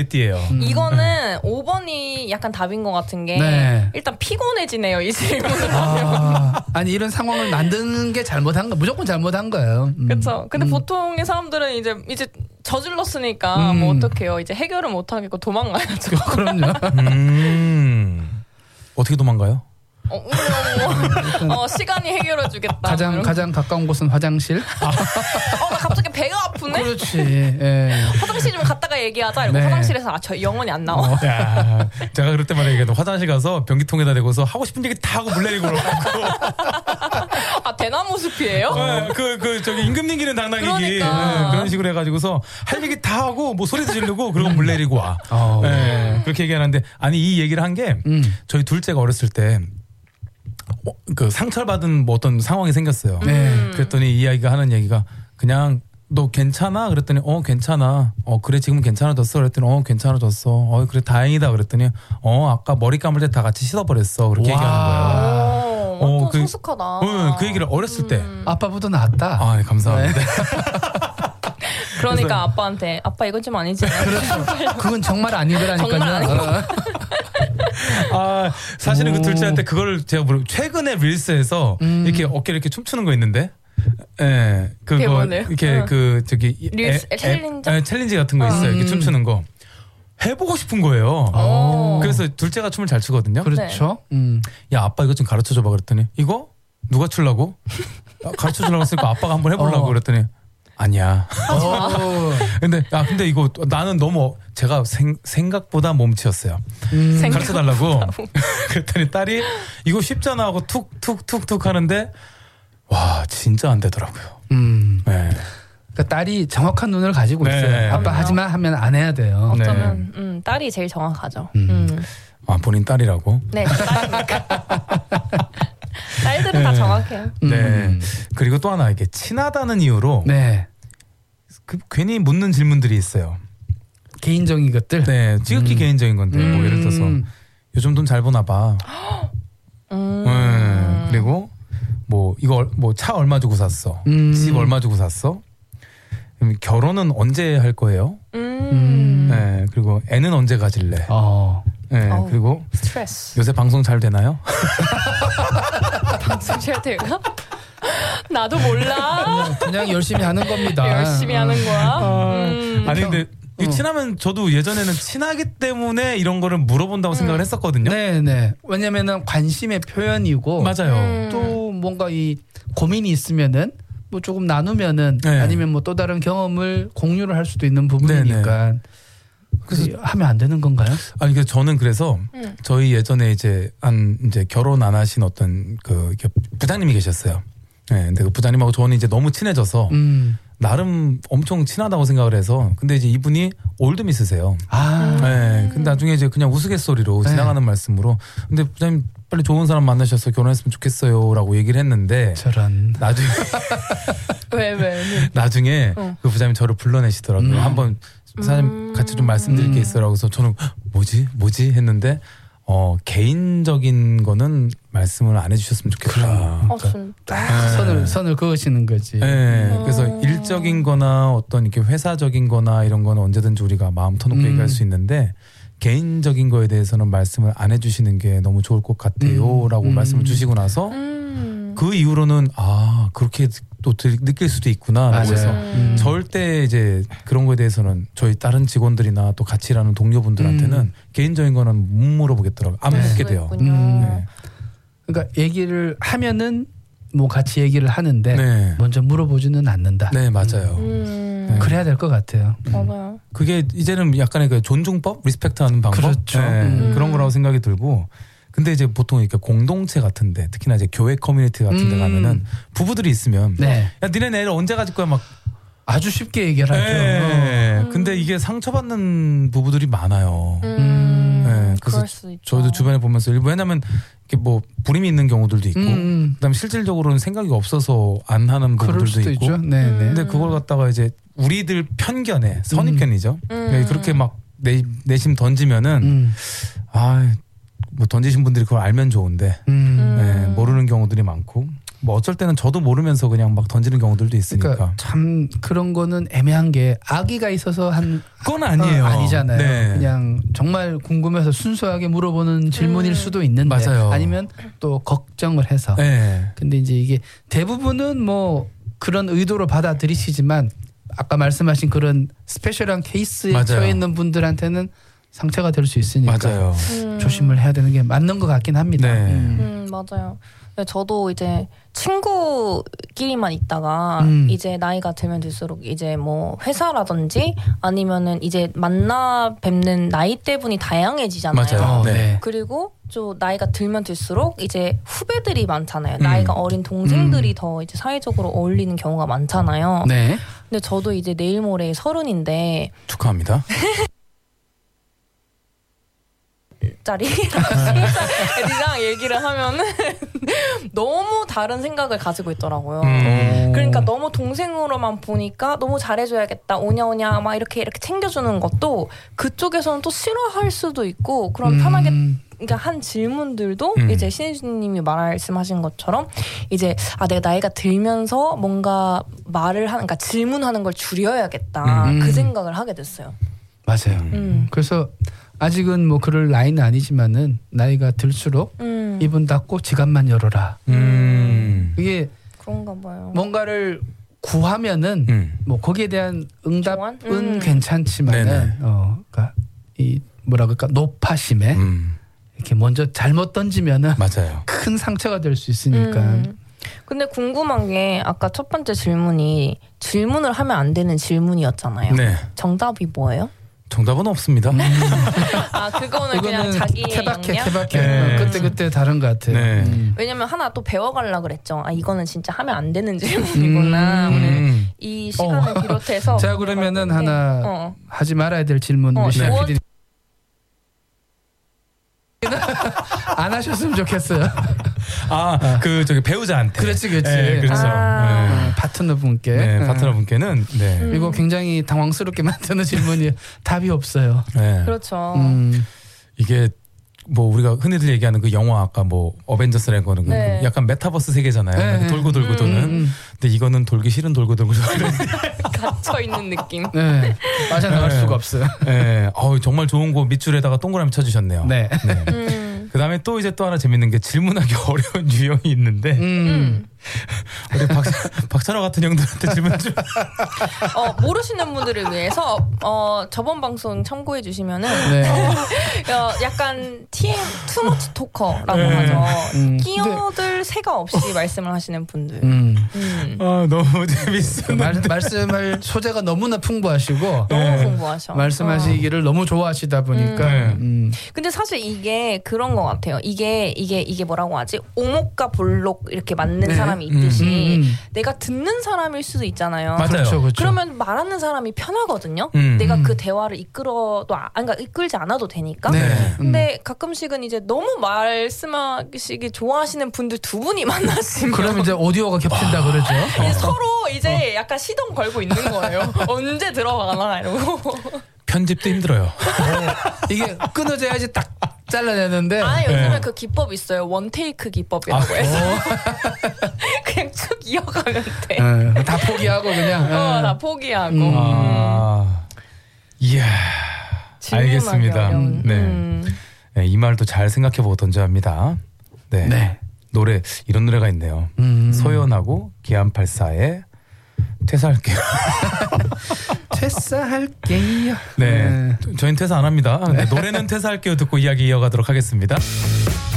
띠예요. 이거는 5번이 약간 답인 것 같은 게 네. 일단 피곤해지네요. 이 질문을 하면. 아니 이런 상황을 만드는 게 잘못한 거 무조건 잘못한 거예요. 그렇죠. 근데 보통의 사람들은 이제 저질렀으니까 뭐 어떡해요. 이제 해결을 못 하겠고 도망가야죠. 그럼요. 어떻게 도망가요? 시간이 해결해주겠다. 가장 가까운 곳은 화장실. 나 갑자기 배가 아프네. 그렇지. 예. 화장실 좀 갔다가 얘기하자. 이러고 네. 화장실에서 저 영원히 안 나와. 야, 제가 그럴 때마다 얘기해도 화장실 가서 변기통에다 대고서 하고 싶은 얘기 다 하고 물 내리고 대나무 숲이에요? 저기 임금님기는 당나귀기 그러니까. 그런 식으로 해가지고서 할 얘기 다 하고 뭐 소리도 지르고 그리고 물 내리고 와. 그렇게 얘기하는데 아니 이 얘기를 한 게 저희 둘째가 어렸을 때 그 상처를 받은 뭐 어떤 상황이 생겼어요. 그랬더니 이 아이가 하는 얘기가 그냥 너 괜찮아? 그랬더니 괜찮아. 그래 지금은 괜찮아졌어. 그랬더니 괜찮아졌어. 그래 다행이다. 그랬더니 아까 머리 감을 때 다 같이 씻어버렸어. 그렇게 얘기하는 거예요. 완전 성숙하다. 그 얘기를 어렸을 때 아빠보다 낫다. 아 감사합니다. 네. 그러니까 아빠한테 아빠 이건 좀 아니지. 그렇죠. 그건 정말 아니더라니까요. 정말 아니고. 사실은 그 둘째한테 그걸 제가 최근에 릴스에서 이렇게 어깨를 이렇게 춤추는 거 있는데, 그게 그거 뭐네요? 이렇게 저기 릴스 챌린지? 챌린지 같은 거 있어요. 이렇게 춤추는 거 해보고 싶은 거예요. 그래서 둘째가 춤을 잘 추거든요. 그렇죠. 야 아빠 이거 좀 가르쳐 줘봐 그랬더니 이거 누가 추려고? 가르쳐 주려고 했으니까 아빠가 한번 해보려고 그랬더니. 아니야. 근데 이거 나는 너무 제가 생각보다 몸치였어요. 가르쳐 달라고. 그랬더니 딸이 이거 쉽잖아 하고 툭툭툭툭 하는데 와 진짜 안 되더라고요. 네. 그러니까 딸이 정확한 눈을 가지고 있어요. 아빠 하지마 하면 안 해야 돼요. 어쩌면 딸이 제일 정확하죠. 본인 딸이라고? 네, 딸이니까. 딸들은 다 정확해요. 네. 그리고 또 하나 이게 친하다는 이유로 괜히 묻는 질문들이 있어요. 개인적인 것들. 네, 지극히 개인적인 건데 뭐 예를 들어서 요즘 돈 잘 버나 봐. 그리고 뭐 이거 뭐 차 얼마 주고 샀어? 집 얼마 주고 샀어? 결혼은 언제 할 거예요? 네, 그리고 애는 언제 가질래? 네, 그리고 스트레스. 요새 방송 잘 되나요? 방송 잘 될까? 나도 몰라. 그냥 열심히 하는 겁니다. 열심히 하는 거야. 아니 근데 친하면 저도 예전에는 친하기 때문에 이런 거를 물어본다고 생각을 했었거든요. 네네. 왜냐면은 관심의 표현이고. 맞아요. 또 뭔가 이 고민이 있으면은 뭐 조금 나누면은 아니면 뭐 또 다른 경험을 공유를 할 수도 있는 부분이니까. 그래서 하면 안 되는 건가요? 아니 그래서 저는 그래서 저희 예전에 이제 결혼 안 하신 어떤 그 부장님이 계셨어요. 네, 근데 그 부장님하고 저는 이제 너무 친해져서 나름 엄청 친하다고 생각을 해서 근데 이제 이분이 올드미스세요. 네, 근데 나중에 이제 그냥 우스갯소리로 지나가는 말씀으로 근데 부장님 빨리 좋은 사람 만나셔서 결혼했으면 좋겠어요라고 얘기를 했는데 저런 나중에 왜? 나중에 그 부장님 저를 불러내시더라고요. 한번 사장님 같이 좀 말씀드릴 게 있어라고 해서 저는 뭐지 했는데 개인적인 거는 말씀을 안 해주셨으면 좋겠다. 진짜. 선을 그으시는 거지. 네, 그래서 일적인 거나 어떤 이렇게 회사적인 거나 이런 거는 언제든지 우리가 마음 터놓고 얘기할 수 있는데 개인적인 거에 대해서는 말씀을 안 해주시는 게 너무 좋을 것 같아요 라고 말씀을 주시고 나서 그 이후로는 그렇게 또 느낄 수도 있구나 라고 해서 절대 이제 그런 거에 대해서는 저희 다른 직원들이나 또 같이 일하는 동료분들한테는 개인적인 거는 못 물어보겠더라고요. 안 묻게 돼요. 네. 그러니까 얘기를 하면은 뭐 같이 얘기를 하는데 먼저 물어보지는 않는다. 네 맞아요. 그래야 될 것 같아요. 맞아요. 그게 이제는 약간의 그 존중법, 리스펙트하는 방법, 그렇죠. 그런 거라고 생각이 들고. 근데 이제 보통 이렇게 공동체 같은데 특히나 이제 교회 커뮤니티 같은데 가면은 부부들이 있으면 야 니네 애를 언제 가질 거야 막 아주 쉽게 얘기를 하죠. 근데 이게 상처받는 부부들이 많아요. 그래서 저도 주변에 보면서 일부 왜냐면 이렇게 뭐 불임이 있는 경우들도 있고 그다음에 실질적으로는 생각이 없어서 안 하는 부분들도 있고. 있죠. 근데 그걸 갖다가 이제 우리들 편견에 선입견이죠. 그렇게 막 내심 던지면은 뭐 던지신 분들이 그걸 알면 좋은데 모르는 경우들이 많고 뭐 어쩔 때는 저도 모르면서 그냥 막 던지는 경우들도 있으니까. 그러니까 참 그런 거는 애매한 게 아기가 있어서 한 그건 아니에요. 아니잖아요. 네. 그냥 정말 궁금해서 순수하게 물어보는 질문일 수도 있는데 맞아요. 아니면 또 걱정을 해서. 네. 근데 이제 이게 대부분은 뭐 그런 의도로 받아들이시지만 아까 말씀하신 그런 스페셜한 케이스에 맞아요. 처해 있는 분들한테는 상처가 될 수 있으니까 맞아요. 조심을 해야 되는 게 맞는 것 같긴 합니다. 네. 맞아요. 저도 이제 친구끼리만 있다가 이제 나이가 들면 들수록 이제 뭐 회사라든지 아니면은 이제 만나 뵙는 나이대분이 다양해지잖아요. 맞아요. 네. 그리고 좀 나이가 들면 들수록 이제 후배들이 많잖아요. 나이가 어린 동생들이 더 이제 사회적으로 어울리는 경우가 많잖아요. 네. 근데 저도 이제 내일 모레 30인데 축하합니다. 짜리 애들이랑 얘기를 하면은 너무 다른 생각을 가지고 있더라고요. 그러니까 너무 동생으로만 보니까 너무 잘해줘야겠다, 오냐 오냐 막 이렇게 챙겨주는 것도 그쪽에서는 또 싫어할 수도 있고, 그럼 편하게 그러니까 한 질문들도 이제 신혜주님이 말씀하신 것처럼 이제 내가 나이가 들면서 뭔가 말을 하는, 그러니까 질문하는 걸 줄여야겠다 그 생각을 하게 됐어요. 맞아요. 그래서 아직은 뭐 그럴 나이는 아니지만은 나이가 들수록 입은 닫고 지갑만 열어라. 이게 그런가 봐요. 뭔가를 구하면은 뭐 거기에 대한 응답은 괜찮지만은 그러니까 이 뭐라 그럴까 노파심에 이렇게 먼저 잘못 던지면은 맞아요. 큰 상처가 될 수 있으니까. 근데 궁금한 게 아까 첫 번째 질문이 질문을 하면 안 되는 질문이었잖아요. 네. 정답이 뭐예요? 정답은 없습니다. 그거는 그냥 자기의 케바케 네. 그때 다른 것 같아요. 네. 왜냐면 하나 또 배워가려고 그랬죠. 이거는 진짜 하면 안 되는 질문이구나. 오늘 이 시간을 비롯해서. 자, 그러면은 하나 하지 말아야 될 질문 우리 시작 PD 안 하셨으면 좋겠어요. 그 저기 배우자한테. 그렇지. 네, 그렇죠. 네. 파트너 분께. 네, 파트너 분께는. 네. 이거 굉장히 당황스럽게 만드는 질문이 답이 없어요. 네. 그렇죠. 이게 뭐 우리가 흔히들 얘기하는 그 영화 아까 뭐 어벤져스라는 거는 네. 약간 메타버스 세계잖아요. 네. 돌고 도는. 근데 이거는 돌기 싫은 돌고 갇혀 있는 느낌. 네. 빠져나갈 수가 없어요. 네. 정말 좋은 거 밑줄에다가 동그라미 쳐주셨네요. 네. 그다음에 또 이제 또 하나 재밌는 게 질문하기 어려운 유형이 있는데 우리 박찬호 같은 형들한테 질문 좀. 모르시는 분들을 위해서 저번 방송 참고해 주시면은 네. 약간 투머치 토커라고 하죠. 끼어들 새가 없이 말씀을 하시는 분들. 너무 재밌었는데. 말씀할 소재가 너무나 풍부하시고 너무 풍부하셔. 말씀하시기를 너무 좋아하시다 보니까. 근데 사실 이게 그런 것 같아요. 이게 뭐라고 하지? 오목과 볼록 이렇게 맞는 사람이 있듯이 내가 듣는 사람일 수도 있잖아요. 맞아요. 그렇죠. 그러면 말하는 사람이 편하거든요. 내가 그 대화를 그러니까 이끌지 않아도 되니까. 네. 근데 가끔씩은 이제 너무 말씀하시기 좋아하시는 분들 두 분이 만나시면 그럼 이제 오디오가 겹친다 그러죠. 이제 서로 이제 약간 시동 걸고 있는 거예요. 언제 들어가나 이러고. 편집도 힘들어요. 이게 끊어져야지 딱 잘라내는데. 요즘에 그 기법 있어요. 원테이크 기법이라고 해서 그냥 쭉 이어가면 돼. 다 포기하고 그냥. 다 포기하고. 이야. 알겠습니다. 네, 이 말도 잘 생각해보고 던져야 합니다. 네. 노래 이런 노래가 있네요. 소연하고 기안84의 퇴사할게요. 퇴사할게요. 네. 저희는 퇴사 안 합니다. 근데 노래는 퇴사할게요 듣고 이야기 이어가도록 하겠습니다.